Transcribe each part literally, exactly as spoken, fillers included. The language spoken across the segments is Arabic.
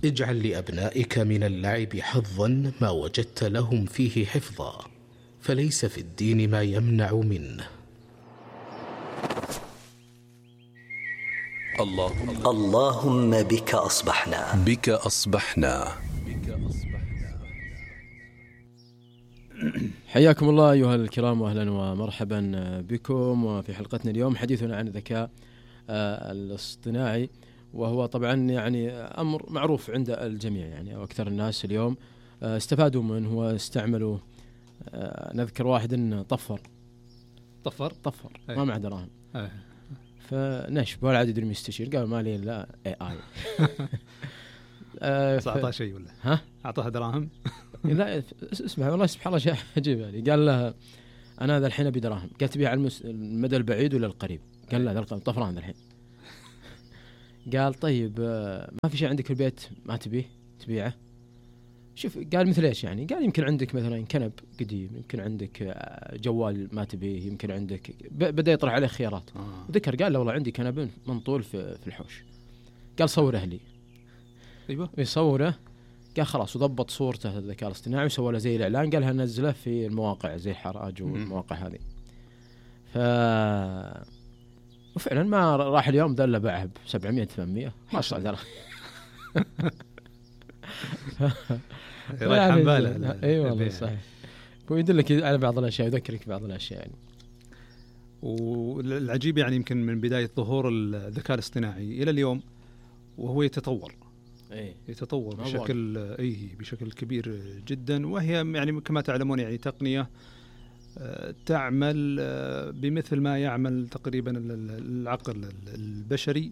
اجعل لأبنائك من اللعب حظا ما وجدت لهم فيه حفظا، فليس في الدين ما يمنع منه. اللهم اللهم بك أصبحنا بك أصبحنا حياكم الله أيها الكرام، وأهلا ومرحبا بكم. وفي حلقتنا اليوم حديثنا عن الذكاء الاصطناعي، وهو طبعا يعني أمر معروف عند الجميع، يعني أكثر الناس اليوم استفادوا منه واستعملوا. نذكر واحد طفر طفر طفر أيه. ما معه دراهم أيه. فنشب ولا عاد يدري يستشير، قال ما لي لا اي اي بس أعطاه شيء ولا ها أعطاه دراهم؟ لا اسمع والله سبحان الله شيء عجيب يعني. قال له أنا ذا الحين أبي دراهم، قال تبيع على المدى البعيد ولا القريب؟ قال لا ذا طفران ذا الحين. قال طيب ما في شيء عندك في البيت ما تبيه تبيعه؟ شوف قال مثل ايش يعني؟ قال يمكن عندك مثلا كنب قديم، يمكن عندك جوال ما تبيه، يمكن عندك بدأ يطرح عليه خيارات. آه. وذكر قال له والله عندي كنب منطول في في الحوش. قال صوره لي. ايوه يصوره. قال خلاص وضبط صورته الذكاء الاصطناعي وسوى له زي الاعلان، قالها نزله في المواقع زي حراج والمواقع هذه. ف وفعلا ما راح اليوم دله باعها ب سبعمية ثمانمية حصل درهم. رايح عن باله. اي والله صحيح. ويدلك على بعض الاشياء، يذكرك بعض الاشياء يعني. والعجيب يعني يمكن من بداية ظهور الذكاء الاصطناعي إلى اليوم وهو يتطور. أي. يتطور بشكل اي بشكل كبير جدا، وهي يعني كما تعلمون يعني تقنية تعمل بمثل ما يعمل تقريبا العقل البشري،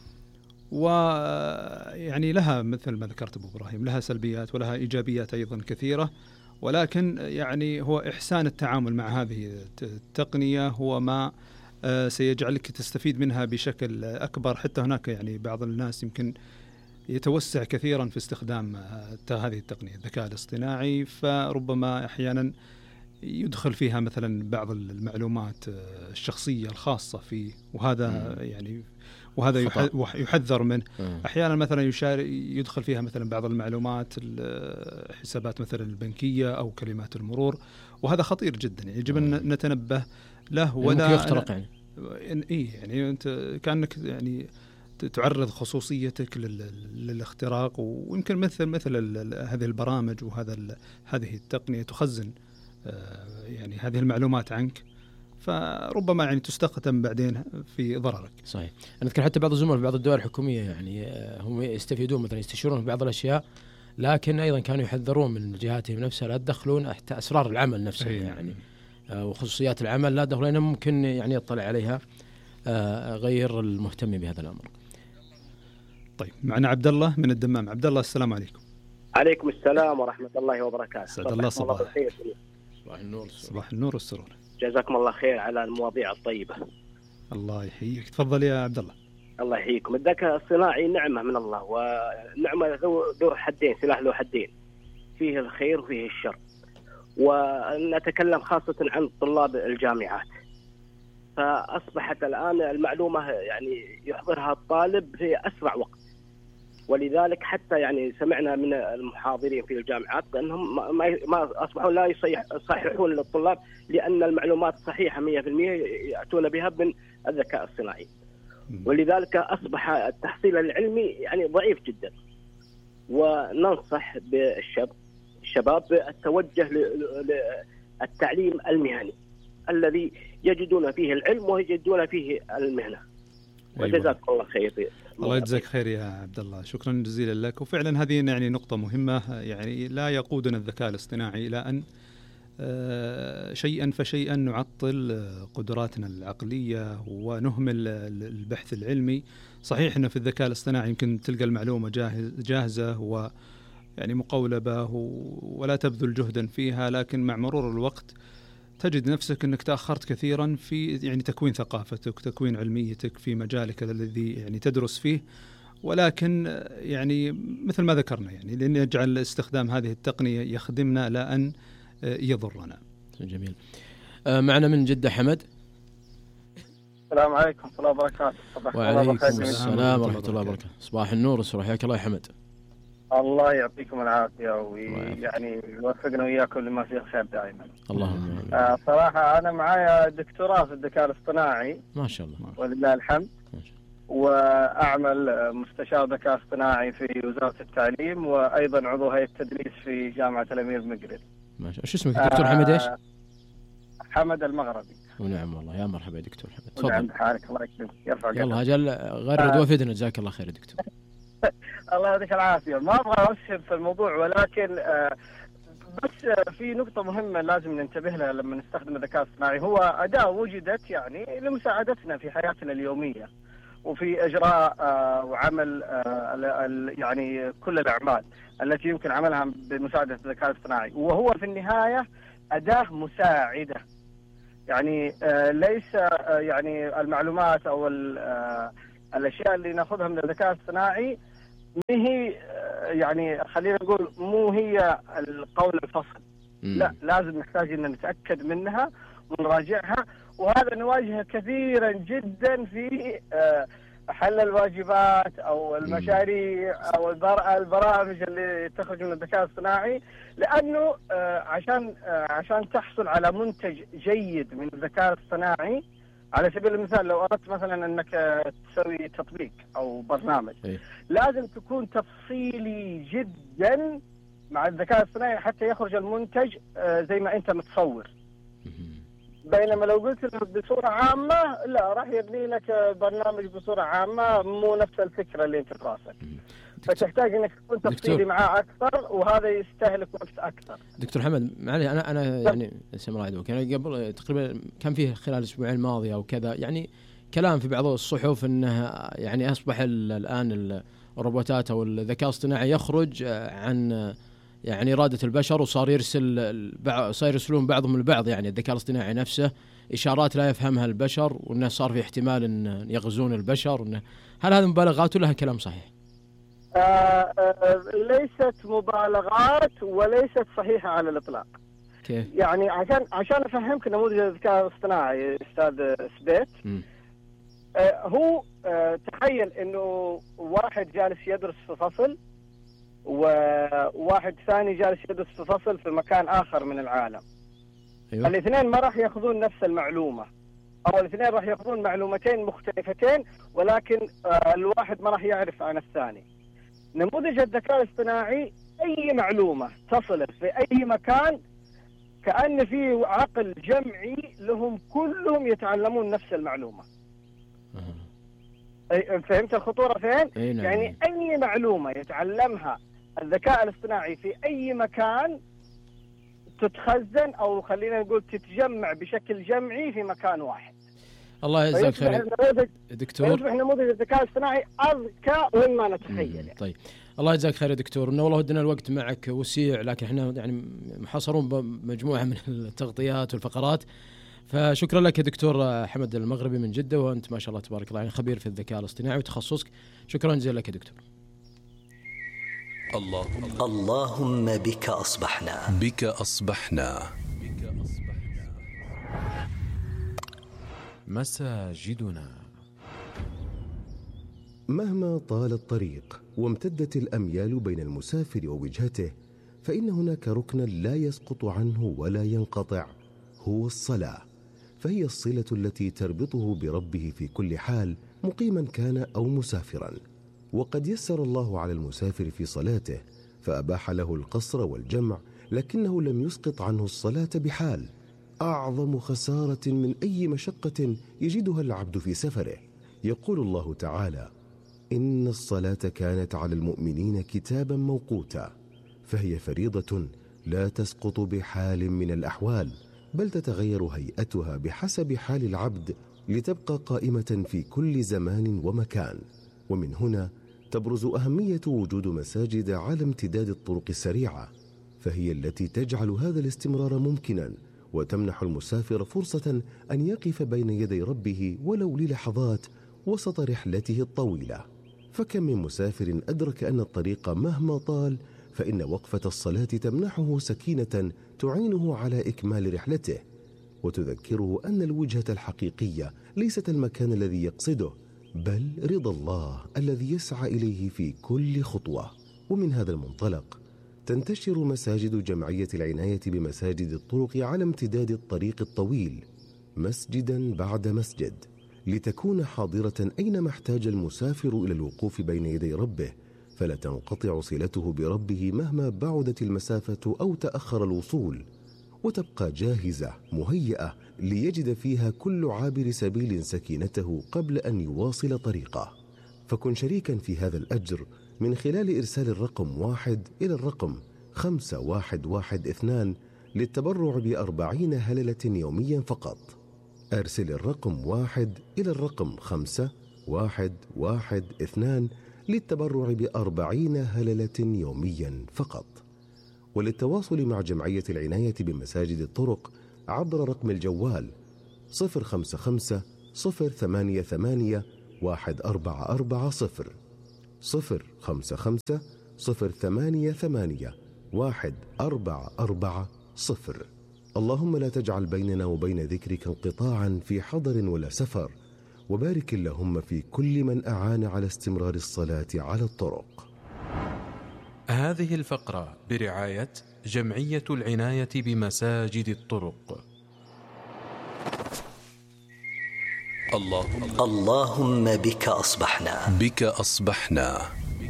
ويعني لها مثل ما ذكرت أبو إبراهيم لها سلبيات ولها إيجابيات أيضا كثيرة، ولكن يعني هو إحسان التعامل مع هذه التقنية هو ما سيجعلك تستفيد منها بشكل أكبر. حتى هناك يعني بعض الناس يمكن يتوسع كثيرا في استخدام هذه التقنية الذكاء الاصطناعي، فربما أحيانا يدخل فيها مثلا بعض المعلومات الشخصية الخاصة فيه، وهذا يعني وهذا يحذر منه. أحيانا مثلا يشار يدخل فيها مثلا بعض المعلومات الحسابات مثلا البنكية أو كلمات المرور، وهذا خطير جدا يعني يجب أن نتنبه له. ولا يخترق يعني إيه يعني أنت كأنك يعني تعرض خصوصيتك للاختراق، ويمكن مثل مثل هذه البرامج وهذا هذه التقنية تخزن يعني هذه المعلومات عنك، فربما يعني تستخدم بعدين في ضررك. صحيح. أنا أذكر حتى بعض الزملاء في بعض الدول الحكومية يعني هم يستفيدون مثلا يستشيرون في بعض الأشياء، لكن أيضا كانوا يحذرون من جهاتهم نفسها لا تدخلون حتى أسرار العمل نفسه يعني وخصوصيات العمل لا تدخلون، لأنه ممكن يعني يطلع عليها غير المهتم بهذا الأمر. طيب معنا عبد الله من الدمام. عبد الله السلام عليكم. عليكم السلام ورحمة الله وبركاته. سعد الله صباح الخير. صباح النور. صباح النور والسرور. جزاكم الله خير على المواضيع الطيبة. الله يحييك. تفضل يا عبد الله. الله يحييكم. الذكاء الصناعي نعمة من الله، ونعمة ذو حدين، سلاح ذو حدين، فيه الخير وفيه الشر. ونتكلم خاصة عن طلاب الجامعات، فأصبحت الآن المعلومة يعني يحضرها الطالب في أسرع وقت، ولذلك حتى يعني سمعنا من المحاضرين في الجامعات أنهم ما ما أصبحوا لا يصححون للطلاب، لأن المعلومات صحيحة مية في المية يأتون بها من الذكاء الصناعي، ولذلك أصبح التحصيل العلمي يعني ضعيف جدا. وننصح بالشباب الشباب التوجه للتعليم المهني الذي يجدون فيه العلم ويجدون فيه المهنة. وجزاك الله خير. الله يجزاك خير يا عبد الله، شكرا جزيلا لك. وفعلا هذه يعني نقطة مهمة، يعني لا يقودنا الذكاء الاصطناعي إلى أن شيئا فشيئا نعطل قدراتنا العقلية ونهمل البحث العلمي. صحيح أنه في الذكاء الاصطناعي يمكن تلقى المعلومة جاهز جاهزة ويعني مقولبة ولا تبذل جهدا فيها، لكن مع مرور الوقت تجد نفسك أنك تأخرت كثيرا في يعني تكوين ثقافتك، تكوين علميتك في مجالك الذي يعني تدرس فيه. ولكن يعني مثل ما ذكرنا يعني لأن يجعل استخدام هذه التقنية يخدمنا لا أن يضرنا. جميل. معنا من جدة حمد. السلام عليكم ورحمة الله وبركاته. وعليكم السلام ورحمة الله وبركاته. صباح النور والسرور، حياك الله يا حمد. الله يعطيكم العافية ويعني يوفقنا وإياكم لما فيه الخير دائما. اللهم آه صراحة أنا معايا دكتوراه في الذكاء الاصطناعي ما شاء الله ولله الحمد، وأعمل مستشار ذكاء اصطناعي في وزارة التعليم، وأيضا عضو هيئة التدريس في جامعة الأمير مقرد. ما شاء الله. شو اسمك دكتور حمد ايش؟ حمد المغربي. ونعم والله، يا مرحبا دكتور حمد، تفضل. ونعم بحالك، الله يكرمك، يرفع قدرك. يلا اجل غرد آه. وفدنا، جزاك الله خير يا دكتور. الله يعطيك العافية. ما أبغى أسهب في الموضوع، ولكن آه بس في نقطة مهمة لازم ننتبه لها لما نستخدم الذكاء الاصطناعي. هو أداة وجدت يعني لمساعدتنا في حياتنا اليومية وفي إجراء آه وعمل آه يعني كل الأعمال التي يمكن عملها بمساعدة الذكاء الاصطناعي، وهو في النهاية أداة مساعدة. يعني آه ليس آه يعني المعلومات أو آه الأشياء اللي نأخذها من الذكاء الاصطناعي ما هي يعني خلينا نقول مو هي القول الفصل. لا، لازم نحتاج ان نتاكد منها ونراجعها، وهذا نواجهه كثيرا جدا في حل الواجبات او المشاريع او البرامج اللي تخرج من الذكاء الاصطناعي، لانه عشان عشان تحصل على منتج جيد من الذكاء الاصطناعي، على سبيل المثال لو أردت مثلا أنك تسوي تطبيق أو برنامج إيه؟ لازم تكون تفصيلي جدا مع الذكاء الاصطناعي حتى يخرج المنتج زي ما أنت متصور. بينما لو قلت له بصورة عامة، لا، راح يبني لك برنامج بصورة عامة مو نفس الفكرة اللي أنت راسك. فتحتاج انك تكون تفصيلي معاه اكثر، وهذا يستهلك وقت اكثر. دكتور حمد معلش، انا انا يعني سمع عدوك، يعني قبل تقريبا كان فيه خلال الاسبوعين الماضيه او كذا يعني كلام في بعض الصحف انه يعني اصبح الان الروبوتات او الذكاء الاصطناعي يخرج عن يعني اراده البشر، وصار يرسل صار يرسلون بعضهم البعض، يعني الذكاء الاصطناعي نفسه اشارات لا يفهمها البشر، وانه صار في احتمال ان يغزون البشر. وإنه هل هذا مبالغات ولا كلام صحيح؟ آه آه ليست مبالغات وليست صحيحة على الإطلاق. كيف؟ يعني عشان عشان أفهمك نموذج الذكاء الاصطناعي أستاذ سبيت، آه هو آه تخيل إنه واحد جالس يدرس في فصل، وواحد ثاني جالس يدرس في فصل في مكان آخر من العالم. أيوة. الاثنين ما راح يأخذون نفس المعلومة، أو الاثنين راح يأخذون معلومتين مختلفتين، ولكن آه الواحد ما راح يعرف عن الثاني. نموذج الذكاء الاصطناعي أي معلومة تصل في أي مكان كأن في عقل جمعي لهم كلهم يتعلمون نفس المعلومة. أه. فهمت الخطورة فين؟ أي نعم. يعني أي معلومة يتعلمها الذكاء الاصطناعي في أي مكان تتخزن، أو خلينا نقول تتجمع بشكل جمعي في مكان واحد. الله يجزاك خير دكتور. يصبح نموذج الذكاء الاصطناعي أذكى مما نتخيل. يعني. طيب الله يجزاك خير يا دكتور. إنه والله ودنا الوقت معك وسيع، لكن احنا يعني محاصرون بمجموعة من التغطيات والفقرات، فشكرا لك يا دكتور حمد المغربي من جدة، وأنت ما شاء الله تبارك الله يعني خبير في الذكاء الاصطناعي وتخصصك. شكرا جزيلا لك يا دكتور. اللهم اللهم بك أصبحنا بك أصبحنا مساجدنا. مهما طال الطريق وامتدت الأميال بين المسافر ووجهته، فإن هناك ركنا لا يسقط عنه ولا ينقطع، هو الصلاة. فهي الصلة التي تربطه بربه في كل حال، مقيما كان أو مسافرا. وقد يسر الله على المسافر في صلاته فأباح له القصر والجمع، لكنه لم يسقط عنه الصلاة بحال. أعظم خسارة من أي مشقة يجدها العبد في سفره. يقول الله تعالى: إن الصلاة كانت على المؤمنين كتابا موقوتا. فهي فريضة لا تسقط بحال من الأحوال، بل تتغير هيئتها بحسب حال العبد لتبقى قائمة في كل زمان ومكان. ومن هنا تبرز أهمية وجود مساجد على امتداد الطرق السريعة، فهي التي تجعل هذا الاستمرار ممكنا، وتمنح المسافر فرصة أن يقف بين يدي ربه ولو للحظات وسط رحلته الطويلة. فكم من مسافر أدرك أن الطريق مهما طال فإن وقفة الصلاة تمنحه سكينة تعينه على إكمال رحلته، وتذكره أن الوجهة الحقيقية ليست المكان الذي يقصده، بل رضا الله الذي يسعى إليه في كل خطوة. ومن هذا المنطلق تنتشر مساجد جمعية العناية بمساجد الطرق على امتداد الطريق الطويل مسجدا بعد مسجد، لتكون حاضرة أينما احتاج المسافر إلى الوقوف بين يدي ربه، فلا تنقطع صلته بربه مهما بعدت المسافة أو تأخر الوصول، وتبقى جاهزة مهيئة ليجد فيها كل عابر سبيل سكينته قبل أن يواصل طريقه. فكن شريكا في هذا الأجر من خلال إرسال الرقم واحد إلى الرقم خمسة واحد واحد اثنان للتبرع بأربعين هللة يوميا فقط. أرسل الرقم واحد إلى الرقم خمسة واحد واحد اثنان للتبرع بأربعين هللة يوميا فقط. وللتواصل مع جمعية العناية بمساجد الطرق عبر رقم الجوال صفر خمسة خمسة صفر ثمانية ثمانية واحد أربعة أربعة صفر صفر خمسة خمسة صفر ثمانية ثمانية واحد أربعة أربعة صفر. اللهم لا تجعل بيننا وبين ذكرك انقطاعا في حضر ولا سفر، وبارك اللهم في كل من أعان على استمرار الصلاة على الطرق. هذه الفقرة برعاية جمعية العناية بمساجد الطرق. اللهم اللهم بك أصبحنا بك أصبحنا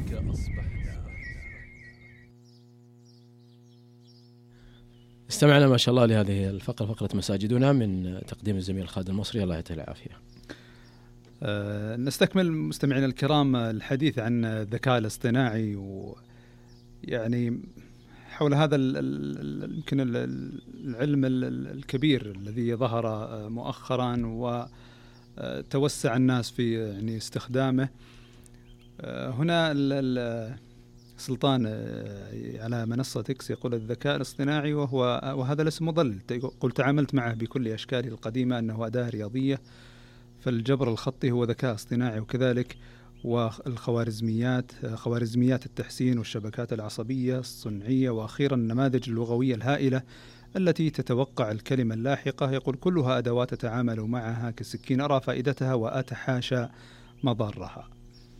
استمعنا ما شاء الله لهذه الفقرة، فقرة مساجدنا، من تقديم الزميل خالد المصري، الله يعطيه العافية. أه نستكمل مستمعينا الكرام الحديث عن الذكاء الاصطناعي، ويعني حول هذا يمكن العلم الكبير الذي ظهر مؤخرا وتوسع الناس في يعني استخدامه. هنا سلطان على منصة إكس يقول الذكاء الاصطناعي وهو وهذا الاسم مضلل، يقول تعاملت معه بكل أشكاله القديمة أنه أداة رياضية، فالجبر الخطي هو ذكاء اصطناعي، وكذلك والخوارزميات خوارزميات التحسين والشبكات العصبية الصنعية، وأخيرا النماذج اللغوية الهائلة التي تتوقع الكلمة اللاحقة. يقول كلها أدوات تتعامل معها كسكين، أرى فائدتها وأتحاشى مضارها.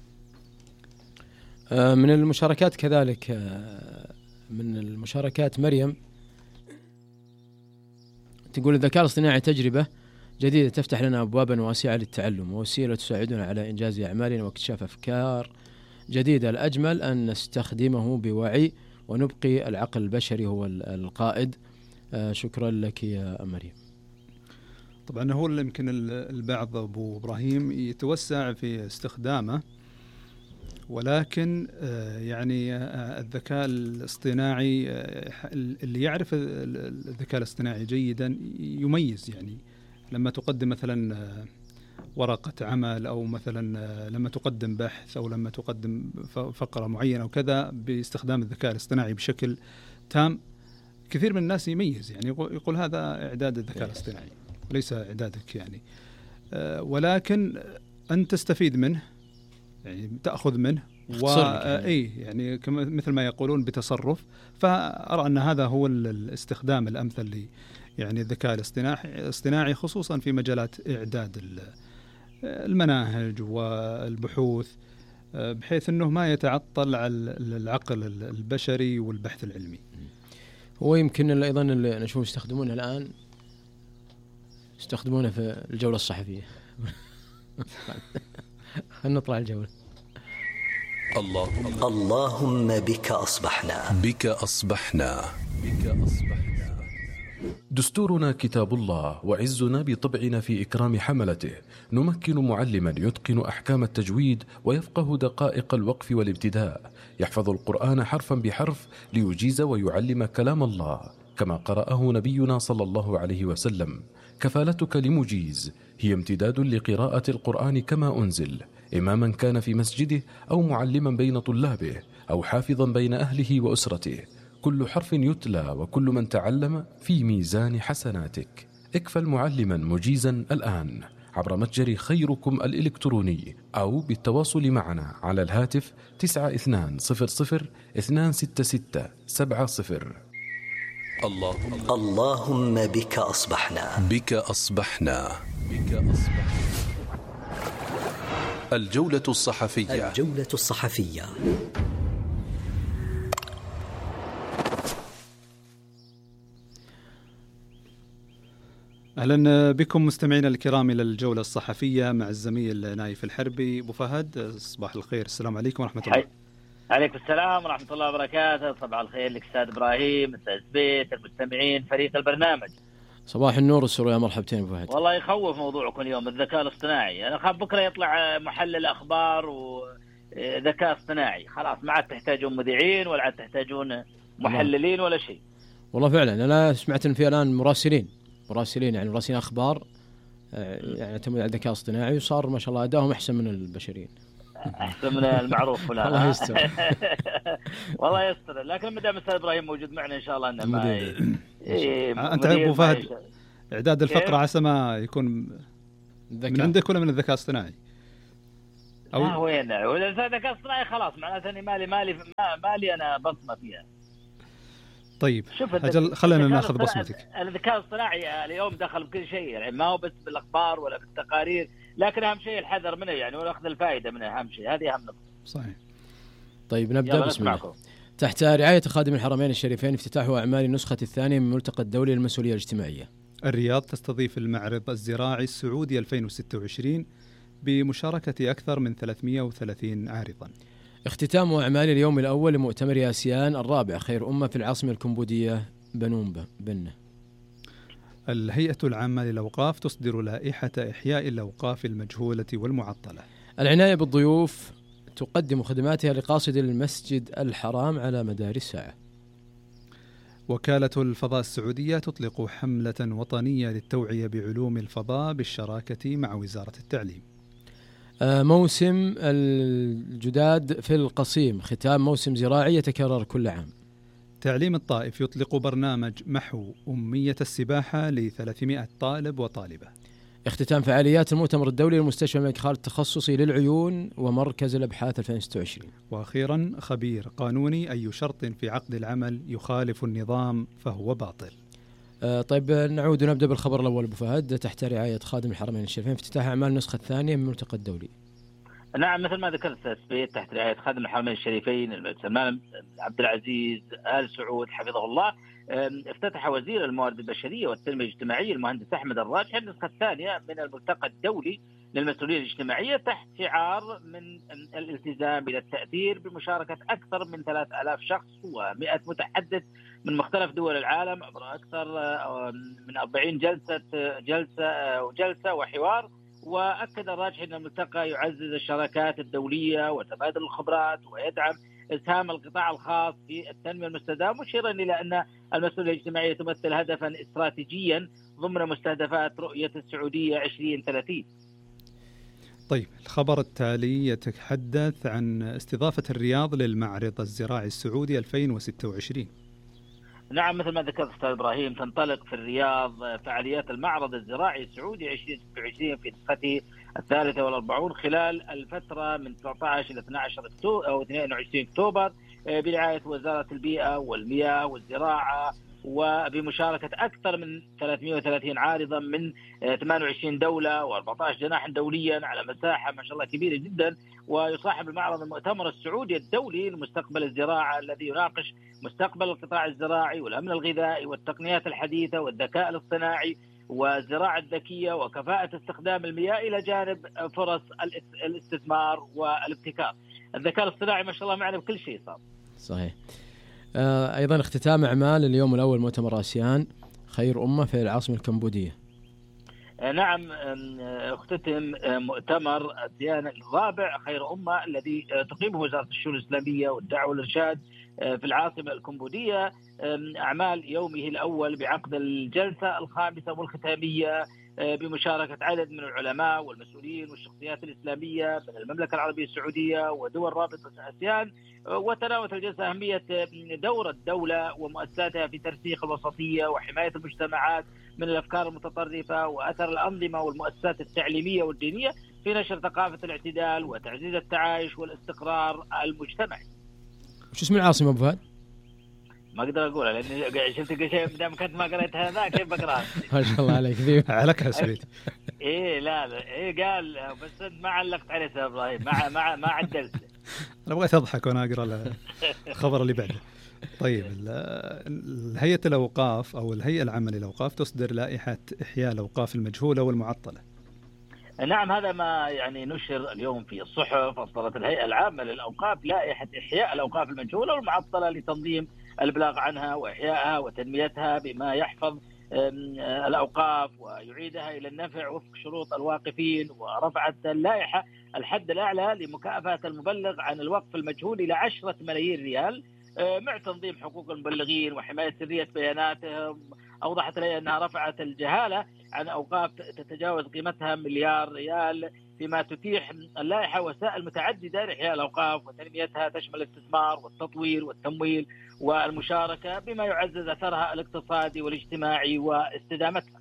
من المشاركات كذلك، من المشاركات مريم تقول الذكاء الاصطناعي تجربة جديدة تفتح لنا أبوابا واسعة للتعلم، ووسيلة تساعدنا على إنجاز أعمالنا واكتشاف أفكار جديدة. الأجمل أن نستخدمه بوعي ونبقي العقل البشري هو القائد. شكرا لك يا مريم. طبعا هو يمكن البعض أبو إبراهيم يتوسع في استخدامه، ولكن يعني الذكاء الاصطناعي اللي يعرف الذكاء الاصطناعي جيدا يميز، يعني لما تقدم مثلا ورقة عمل أو مثلا لما تقدم بحث أو لما تقدم فقرة معينة وكذا باستخدام الذكاء الاصطناعي بشكل تام، كثير من الناس يميز، يعني يقول هذا إعداد الذكاء الاصطناعي وليس إعدادك يعني، ولكن أنت تستفيد منه، يعني تأخذ منه وأي يعني مثل ما يقولون بتصرف. فأرى أن هذا هو الاستخدام الأمثل لي يعني الذكاء الاصطناعي، خصوصا في مجالات إعداد المناهج والبحوث، بحيث أنه ما يتعطل على العقل البشري والبحث العلمي. هو يمكن أيضا اللي نشوف يستخدمونه الآن يستخدمونه في الجولة الصحفية. خلنا نطلع الجولة. اللهم اللهم بك أصبحنا بك أصبحنا بك أصبحنا. دستورنا كتاب الله، وعزنا بطبعنا في إكرام حملته. نمكن معلما يتقن أحكام التجويد ويفقه دقائق الوقف والابتداء، يحفظ القرآن حرفا بحرف ليجيز ويعلم كلام الله كما قرأه نبينا صلى الله عليه وسلم. كفالتك لمجيز هي امتداد لقراءة القرآن كما أنزل، إماما كان في مسجده أو معلما بين طلابه أو حافظا بين أهله وأسرته. كل حرف يتلى وكل من تعلم في ميزان حسناتك. اكفل معلما مجيزا الآن عبر متجر خيركم الإلكتروني أو بالتواصل معنا على الهاتف تسعة اثنان صفر صفر اثنان ستة ستة سبعة صفر. اللهم اللهم بك أصبحنا بك أصبحنا بك أصبحنا. الجولة الصحفية. الجولة الصحفية. أهلا بكم مستمعينا الكرام إلى الجولة الصحفية مع الزميل نايف الحربي. أبو فهد، صباح الخير، السلام عليكم ورحمة الله. عليكم السلام ورحمة الله وبركاته. صباح الخير لك أستاذ إبراهيم، أستاذ بيت، المستمعين، فريق البرنامج. صباح النور والسرور، يا مرحبتين أبو فهد. والله يخوف موضوعكم اليوم، الذكاء الاصطناعي. أنا خاف بكرة يطلع محلل أخبار وذكاء اصطناعي، خلاص ما عاد تحتاجون مذيعين ولا عاد تحتاجون محللين ولا شيء. والله فعلا أنا سمعت إن في الآن مراسلين مراسلين يعني مراسلين أخبار يعني يعتمد على الذكاء الاصطناعي، وصار ما شاء الله أدائهم أحسن من البشريين. أحسن من المعروف ولا الله يستر. والله يستر. لكن مدام أستاذ إبراهيم موجود معنا إن شاء الله إنه ما إيه أنت أبو فهد إعداد الفقرة عسى ما يكون من عندك ولا من الذكاء الاصطناعي؟ أو لا وين ولا الذكاء الاصطناعي خلاص معناته أني مالي مالي مالي أنا بصمة فيها. طيب أجل خلينا ناخذ بصمتك. الذكاء الاصطناعي اليوم دخل بكل شيء، يعني ما هو بس بالأخبار ولا بالتقارير، لكن أهم شيء الحذر منه يعني ونأخذ الفائدة منه، أهم شيء، هذه أهم نقطة. صحيح. طيب نبدأ بسم الله. تحت رعاية خادم الحرمين الشريفين افتتاح أعمال النسخة الثانية من ملتقى الدولي للمسؤولية الاجتماعية. الرياض تستضيف المعرض الزراعي السعودي ألفين وستة وعشرين بمشاركة أكثر من ثلاثمئة وثلاثين عارضا. اختتام أعمال اليوم الأول لمؤتمر آسيان الرابع خير أمة في العاصمة الكمبودية بنومبا بنة. الهيئة العامة للأوقاف تصدر لائحة إحياء الأوقاف المجهولة والمعطلة. العناية بالضيوف تقدم خدماتها لقاصد المسجد الحرام على مدار الساعة. وكالة الفضاء السعودية تطلق حملة وطنية للتوعية بعلوم الفضاء بالشراكة مع وزارة التعليم. موسم الجداد في القصيم، ختام موسم زراعي يتكرر كل عام. تعليم الطائف يطلق برنامج محو أمية السباحة لثلاثمئة طالب وطالبة. اختتام فعاليات المؤتمر الدولي للمستشفى الملك خالد التخصصي للعيون ومركز الأبحاث ألفين وستة وعشرين. وأخيرا خبير قانوني، أي شرط في عقد العمل يخالف النظام فهو باطل. آه طيب نعود ونبدأ بالخبر الأول أبو فهد. تحت رعاية خادم الحرمين الشريفين افتتاح أعمال النسخة الثانية من الملتقى الدولي. نعم مثل ما ذكرت أستاذ تحت رعاية خادم الحرمين الشريفين الملك سلمان عبد العزيز آل سعود حفظه الله، افتتح وزير الموارد البشرية والتنمية الاجتماعية المهندس أحمد الراجحي النسخة الثانية من الملتقى الدولي للمسؤولية الاجتماعية تحت شعار من الالتزام إلى التأثير، بمشاركة أكثر من ثلاثة آلاف شخص ومئة متحدث من مختلف دول العالم عبر أكثر من أربعين جلسة جلسة وجلسة وحوار. وأكد الراجحي أن الملتقى يعزز الشراكات الدولية وتبادل الخبرات ويدعم إسهام القطاع الخاص في التنمية المستدامة، مشيرا إلى أن المسؤولية الاجتماعية تمثل هدفا استراتيجيا ضمن مستهدفات رؤية السعودية عشرين ثلاثين. طيب الخبر التالي يتحدث عن استضافة الرياض للمعرض الزراعي السعودي ألفين وستة وعشرين. نعم مثل ما ذكرت أستاذ إبراهيم، تنطلق في الرياض فعاليات المعرض الزراعي السعودي عشرين ستة وعشرين في نسخته الثالثة والأربعون خلال الفترة من تسعة عشر إلى اثني عشر أكتوبر أو اثنين وعشرين أكتوبر برعاية وزارة البيئة والمياه والزراعة، وبمشاركة أكثر من ثلاثمئة وثلاثين عارضا من ثمانية وعشرين دولة وأربعة عشر جناحا دوليا على مساحة ما شاء الله كبيرة جدا. ويصاحب المعرض المؤتمر السعودي الدولي لمستقبل الزراعة الذي يناقش مستقبل القطاع الزراعي والأمن الغذائي والتقنيات الحديثة والذكاء الاصطناعي والزراعة الذكية وكفاءة استخدام المياه إلى جانب فرص الاستثمار والابتكار. الذكاء الاصطناعي ما شاء الله معنا بكل شيء صار. صحيح. آه أيضا اختتام أعمال اليوم الأول مؤتمر آسيان خير أمة في العاصمة الكمبودية. نعم اختتم مؤتمر آسيان الرابع خير أمة الذي تقيمه وزارة الشؤون الإسلامية والدعوة والإرشاد في العاصمة الكمبودية أعمال يومه الأول بعقد الجلسة الخامسة والختامية بمشاركة عدد من العلماء والمسؤولين والشخصيات الإسلامية من المملكة العربية السعودية ودول رابطة آسيان. وتناولت الجلسة أهمية دور الدولة ومؤسساتها في ترسيخ الوسطية وحماية المجتمعات من الأفكار المتطرفة وأثر الأنظمة والمؤسسات التعليمية والدينية في نشر ثقافة الاعتدال وتعزيز التعايش والاستقرار المجتمعي. وش اسم العاصمة أبو فهد؟ ما أقدر أقولها لأني شفت شيء دام كنت ما قريت هذا كيف بقرأ؟ ما شاء الله عليك ذي عليك يا سعيد. إيه لا لا إيه قال بس ما علقت عليه يا إبراهيم ما ما ما عدلت. أنا بغيت أضحك وأنا أقرأ الخبر اللي بعده. طيب، هيئة الأوقاف أو الهيئة العامة للأوقاف تصدر لائحة إحياء الأوقاف المجهولة والمعطلة. نعم، هذا ما يعني نشر اليوم في الصحف. أصدرت الهيئة العامة للأوقاف لائحة إحياء الأوقاف المجهولة والمعطلة لتنظيم الإبلاغ عنها وإحيائها وتنميتها بما يحفظ الأوقاف ويعيدها إلى النفع وفق شروط الواقفين. ورفعت اللائحة الحد الأعلى لمكافأة المبلغ عن الوقف المجهول إلى عشرة ملايين ريال مع تنظيم حقوق المبلغين وحماية سرية بياناتهم. أوضحت لي أنها رفعت الجهالة عن أوقاف تتجاوز قيمتها مليار ريال، فيما تتيح اللائحة وسائل متعددة لإحياء الأوقاف وتنميتها تشمل الاستثمار والتطوير والتمويل والمشاركة بما يعزز أثرها الاقتصادي والاجتماعي واستدامتها.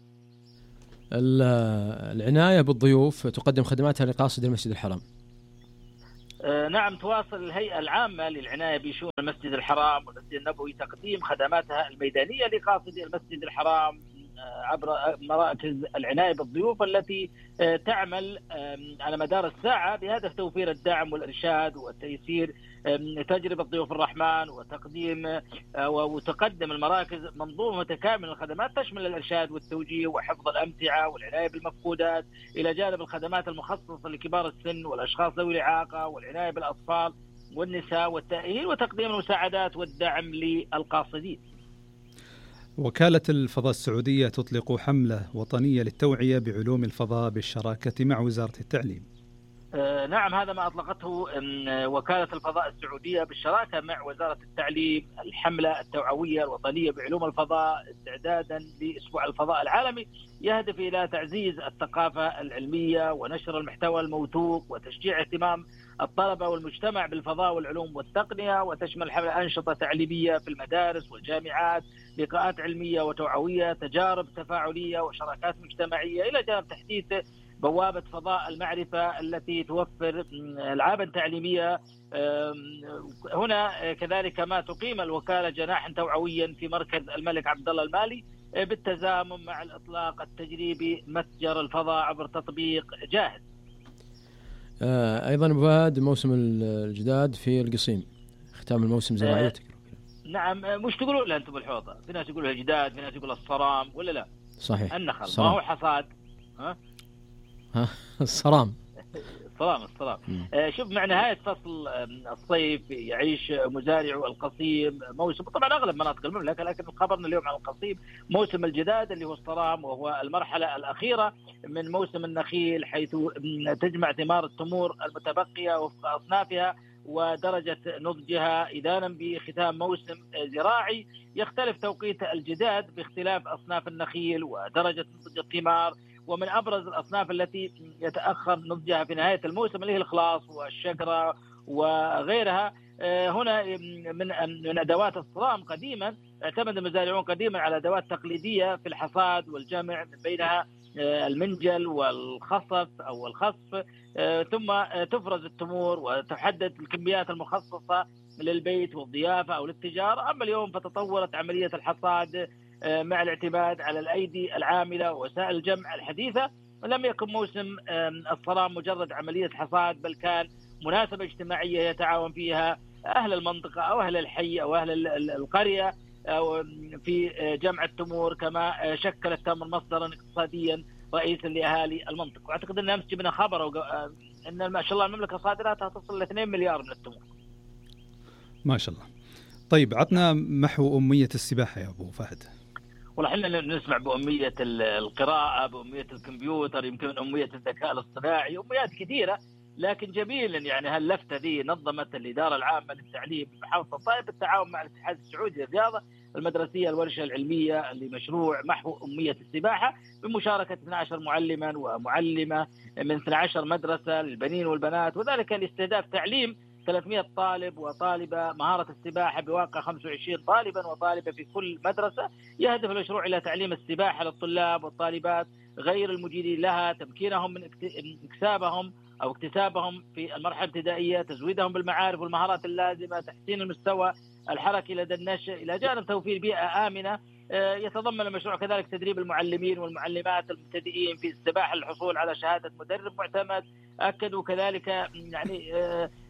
العناية بالضيوف تقدم خدماتها لقاصد المسجد الحرام. نعم، تواصل الهيئة العامة للعناية بشؤون المسجد الحرام والمسجد النبوي تقديم خدماتها الميدانية لقاصدي المسجد الحرام عبر مراكز العناية بالضيوف التي تعمل على مدار الساعة بهدف توفير الدعم والإرشاد والتيسير تجربة ضيوف الرحمن وتقديم وتقدم المراكز منظومة متكاملة من الخدمات تشمل الإرشاد والتوجيه وحفظ الأمتعة والعناية بالمفقودات، إلى جانب الخدمات المخصصة لكبار السن والأشخاص ذوي الإعاقة والعناية بالأطفال والنساء والتأهيل وتقديم المساعدات والدعم للقاصدين. وكالة الفضاء السعودية تطلق حملة وطنية للتوعية بعلوم الفضاء بالشراكة مع وزارة التعليم. آه نعم، هذا ما أطلقته وكالة الفضاء السعودية بالشراكة مع وزارة التعليم الحملة التوعوية الوطنية بعلوم الفضاء استعدادا لأسبوع الفضاء العالمي، يهدف إلى تعزيز الثقافة العلمية ونشر المحتوى الموثوق وتشجيع اهتمام الطلبة والمجتمع بالفضاء والعلوم والتقنية. وتشمل حملة أنشطة تعليمية في المدارس والجامعات، لقاءات علمية وتوعوية، تجارب تفاعلية وشراكات مجتمعية، إلى جانب تحديث بوابة فضاء المعرفة التي توفر ألعابا تعليمية. هنا كذلك ما تقيم الوكالة جناحا توعويا في مركز الملك عبد الله المالي بالتزامن مع الإطلاق التجريبي متجر الفضاء عبر تطبيق جاهز. أيضا بعد موسم الجداد في القصيم، ختام الموسم زراعيتك. نعم، مش تقولوا لا أنتم بالحوضة، في ناس يقولوا الجداد، في ناس يقولوا الصرام، ولا لا؟ صحيح، النخل الصرام. ما هو حصاد. ها ها الصرام الصرام الصرام آه شوف، مع نهاية فصل الصيف يعيش مزارعو القصيم موسم، طبعا أغلب مناطق المملكة، لكن خبرنا اليوم عن القصيم موسم الجداد اللي هو الصرام، وهو المرحلة الأخيرة من موسم النخيل، حيث تجمع ثمار التمور المتبقية وفق أصنافها ودرجة نضجها إذانا بختام موسم زراعي. يختلف توقيت الجداد باختلاف أصناف النخيل ودرجة نضج الثمار، ومن أبرز الأصناف التي يتأخر نضجها في نهاية الموسم اللي هي الخلاص والشجرة وغيرها. هنا من من أدوات الصرام قديما اعتمد المزارعون قديما على أدوات تقليدية في الحصاد والجمع، من بينها المنجل والخصف أو الخصف، ثم تفرز التمور وتحدد الكميات المخصصة للبيت والضيافة أو للتجارة. أما اليوم فتطورت عملية الحصاد مع الاعتماد على الأيدي العاملة ووسائل الجمع الحديثة. لم يكن موسم الصرام مجرد عملية حصاد، بل كان مناسبة اجتماعية يتعاون فيها أهل المنطقة أو أهل الحي أو أهل القرية في جمع التمور، كما شكل التمر مصدرا اقتصاديا رئيسا لأهالي المنطقة. وأعتقد أن أمس جبنا خبر أن ما شاء الله المملكة صادراتها تصل ل اثنين مليار من التمور. ما شاء الله. طيب، عطنا محو أمية السباحة يا أبو فهد. والله احنا نسمع بأمية القراءة، بأمية الكمبيوتر، يمكن أمية الذكاء الاصطناعي، أميات كثيرة، لكن جميل يعني هاللفتة دي نظمت الإدارة العامة للتعليم بمحافظة الطائف بالتعاون مع الاتحاد السعودي للرياضة المدرسية الورشة العلمية لمشروع محو أمية السباحة بمشاركة اثني عشر معلما ومعلمة من اثني عشر مدرسة للبنين والبنات، وذلك لاستهداف تعليم ثلاثمئة طالب وطالبة مهارة السباحة بواقع خمسة وعشرين طالبا وطالبة في كل مدرسة. يهدف المشروع إلى تعليم السباحة للطلاب والطالبات غير المجيدين لها، تمكينهم من اكتسابهم أو اكتسابهم في المرحلة الابتدائية، تزويدهم بالمعارف والمهارات اللازمة، تحسين المستوى الحركي لدى النشء، إلى جانب توفير بيئة آمنة. يتضمن المشروع كذلك تدريب المعلمين والمعلمات المبتدئين في السباحة للحصول على شهادة مدرب معتمد. أكدوا كذلك يعني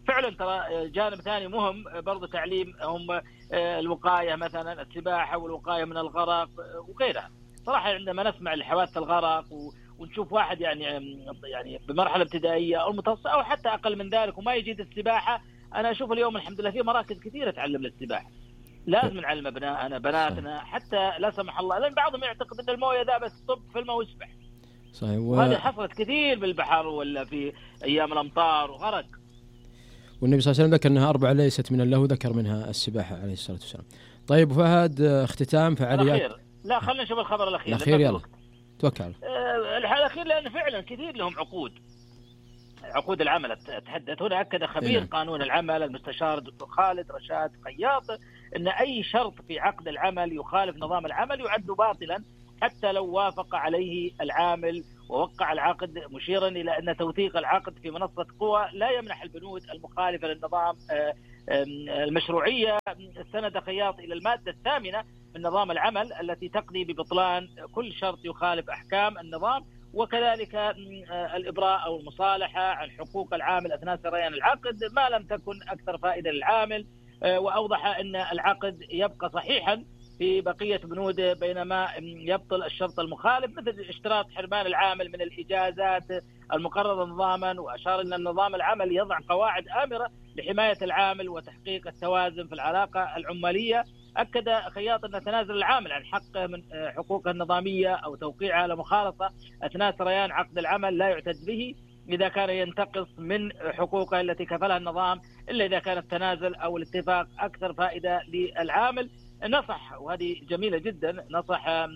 فعلا ترى جانب ثاني مهم برضو تعليم هم الوقاية، مثلا السباحة والوقاية من الغرق وغيرها. صراحة عندما نسمع الحوادث الغرق ونشوف واحد يعني يعني بمرحلة ابتدائية أو متوسطة أو حتى أقل من ذلك وما يجيد السباحة، أنا أشوف اليوم الحمد لله في مراكز كثيرة تعلم السباحة. لازم نعلم أبنائنا بناتنا حتى لا سمح الله، لأن بعضهم يعتقد أن الموية ذا بس طب في الماء ويسبح. صحيح. و... وهذا حصلت كثير بالبحر ولا في أيام الأمطار وغرق. والنبي صلى الله عليه وسلم ذكر أنها أربعة ليست من الله، ذكر منها السباحة عليه الصلاة والسلام. طيب فهد، اختتام فعاليات الأخير. لا خلينا نشوف الخبر الأخير. الأخير يلا توكل. أه الأخير لأن فعلا كثير لهم عقود عقود العمل تحدث. هنا أكد خبير إيه؟ قانون العمل المستشار الدكتور خالد رشاد خياط أن أي شرط في عقد العمل يخالف نظام العمل يعد باطلا حتى لو وافق عليه العامل ووقع العقد، مشيرا إلى أن توثيق العقد في منصة قوى لا يمنح البنود المخالفة للنظام المشروعية. استند خياط إلى المادة الثامنة من نظام العمل التي تقضي ببطلان كل شرط يخالف أحكام النظام، وكذلك الإبراء أو المصالحة عن حقوق العامل أثناء سريان العقد ما لم تكن أكثر فائدة للعامل. وأوضح أن العقد يبقى صحيحا في بقية بنوده بينما يبطل الشرط المخالف، مثل اشتراط حرمان العامل من الإجازات المقررة نظاما. وأشار أن النظام العمل يضع قواعد آمرة لحماية العامل وتحقيق التوازن في العلاقة العمالية. أكد خياط أن تنازل العامل عن حقه من حقوقه النظامية أو توقيعها على مخالطة أثناء سريان عقد العمل لا يعتد به إذا كان ينتقص من حقوقه التي كفلها النظام، إلا إذا كان التنازل أو الاتفاق أكثر فائدة للعامل. نصح، وهذه جميلة جدا، نصح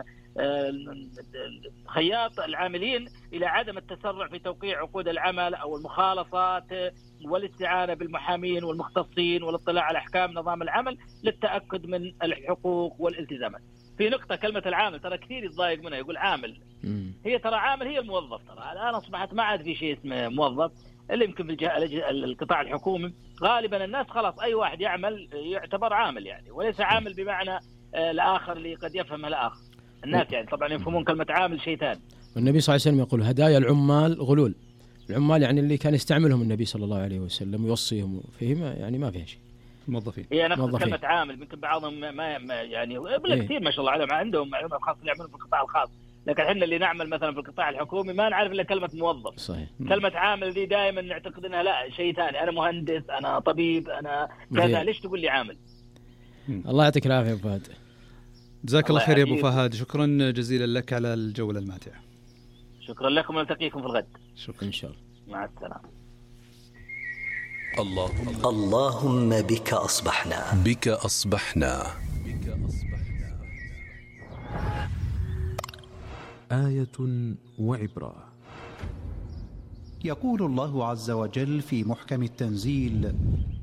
خياط العاملين إلى عدم التسرع في توقيع عقود العمل أو المخالصات، والاستعانة بالمحامين والمختصين والاطلاع على أحكام نظام العمل للتأكد من الحقوق والالتزامات. في نقطة كلمة العامل ترى كثير يتضايق منها، يقول عامل. هي ترى عامل هي الموظف. ترى الآن أصبحت ما عاد في شيء اسمه موظف، اللي يمكن في القطاع الحكومي غالبا الناس خلاص أي واحد يعمل يعتبر عامل يعني، وليس عامل بمعنى الآخر اللي قد يفهمها الآخر. الناس يعني طبعا يفهمون كلمة عامل شيء ثاني. والنبي صلى الله عليه وسلم يقول هدايا العمال غلول. العمال يعني اللي كان يستعملهم النبي صلى الله عليه وسلم ويوصيهم فيه، يعني ما فيها شيء. موظفين. هي نفس كلمة عامل، يمكن بعضهم ما, ما يعني بلا كثير ما شاء الله عليهم عندهم علماء خاص يعملون في القطاع الخاص، لكن احنا اللي نعمل مثلا في القطاع الحكومي ما نعرف الا كلمة موظف. صحيح. كلمة عامل دي دائما نعتقد انها لا شيء ثاني، انا مهندس، انا طبيب، انا كذا، ليش تقول لي عامل؟ الله يعطيك العافية ابو فهد. جزاك الله خير يا ابو فهد، شكرا جزيلا لك على الجولة الماتعة. شكرا لكم ونلتقيكم في الغد. شكرا ان شاء الله. مع السلامة. اللهم اللهم بك أصبحنا بك أصبحنا بك أصبحنا آية وعبرة. يقول الله عز وجل في محكم التنزيل: